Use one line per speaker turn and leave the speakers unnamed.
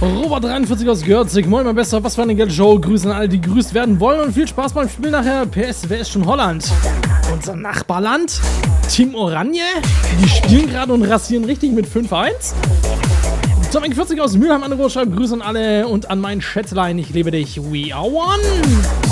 Robert43 aus Görzig, moin mein Bester, was für eine geile Show, Grüße an alle, die gegrüßt werden wollen und viel Spaß beim Spiel nachher. PS, wer ist schon Holland? Unser Nachbarland, Team Oranje, die spielen gerade und rasieren richtig mit 5-1. Dominik 40 aus Mülheim an der Groß schreibt Grüße an alle und an meinen Schätzlein, ich liebe dich, we are one.